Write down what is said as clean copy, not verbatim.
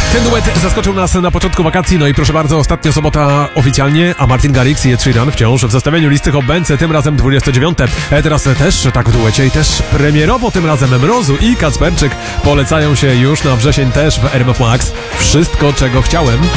Ten duet zaskoczył nas na początku wakacji, no i proszę bardzo, ostatnia sobota oficjalnie, a Martin Garrix i Ed Sheeran wciąż w zestawieniu listy Hot Bęce, tym razem 29. Teraz też tak w duecie i też premierowo tym razem Mrozu i Kacperczyk polecają się już na wrzesień też w RMF Max. Wszystko, czego chciałem.